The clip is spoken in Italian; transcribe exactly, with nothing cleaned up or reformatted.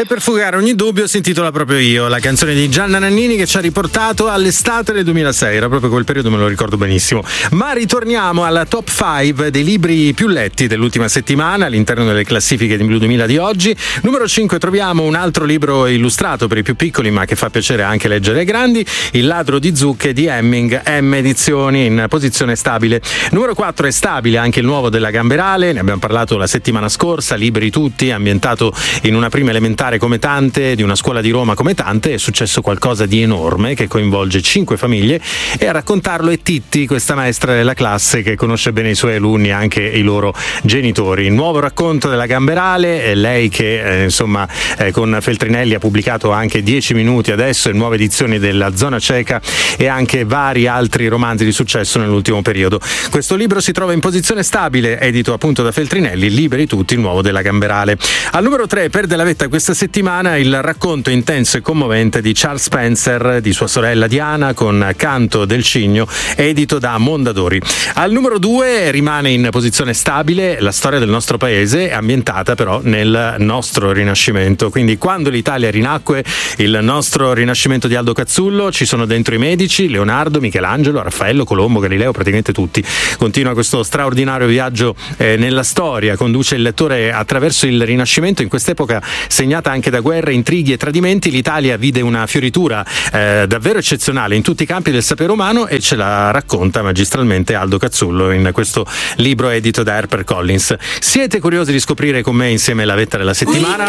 E per fugare ogni dubbio si intitola proprio Io, la canzone di Gianna Nannini che ci ha riportato all'estate del duemilasei, era proprio quel periodo, me lo ricordo benissimo. Ma ritorniamo alla top cinque dei libri più letti dell'ultima settimana all'interno delle classifiche di Blu duemila di oggi. Numero cinque troviamo un altro libro illustrato per i più piccoli ma che fa piacere anche leggere ai grandi, Il ladro di zucche di Hemming, M Edizioni, in posizione stabile. Numero quattro è stabile anche il nuovo della Gamberale, ne abbiamo parlato la settimana scorsa, Liberi tutti, ambientato in una prima elementare come tante, di una scuola di Roma come tante. È successo qualcosa di enorme che coinvolge cinque famiglie e a raccontarlo è Titti, questa maestra della classe che conosce bene i suoi alunni e anche i loro genitori. Il nuovo racconto della Gamberale, è lei che eh, insomma eh, con Feltrinelli ha pubblicato anche dieci minuti adesso e nuove edizioni della Zona Cieca e anche vari altri romanzi di successo nell'ultimo periodo. Questo libro si trova in posizione stabile, edito appunto da Feltrinelli, Liberi tutti, il nuovo della Gamberale. Al numero tre perde la vetta questa settimana il racconto intenso e commovente di Charles Spencer di sua sorella Diana con Canto del Cigno, edito da Mondadori. Al numero due rimane in posizione stabile La storia del nostro paese, ambientata però nel nostro Rinascimento, quindi quando l'Italia rinacque, il nostro Rinascimento di Aldo Cazzullo. Ci sono dentro i medici, Leonardo, Michelangelo, Raffaello, Colombo, Galileo, praticamente tutti. Continua questo straordinario viaggio eh, nella storia, conduce il lettore attraverso il Rinascimento in quest'epoca segnata anche da guerre, intrighi e tradimenti. L'Italia vide una fioritura eh, davvero eccezionale in tutti i campi del sapere umano e ce la racconta magistralmente Aldo Cazzullo in questo libro edito da HarperCollins. Siete curiosi di scoprire con me insieme la vetta della settimana?